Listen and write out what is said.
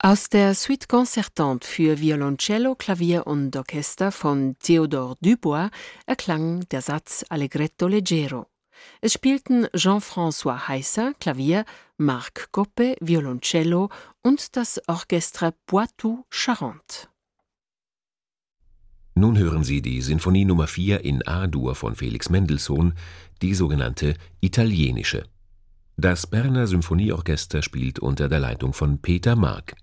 Aus der Suite concertante für Violoncello, Klavier und Orchester von Théodore Dubois erklang der Satz Allegretto leggero. Es spielten Jean-François Heisser, Klavier, Marc Goppe, Violoncello und das Orchestre Poitou-Charentes. Nun hören Sie die Sinfonie Nummer 4 in A-Dur von Felix Mendelssohn, die sogenannte italienische. Das Berner Symphonieorchester spielt unter der Leitung von Peter Mark.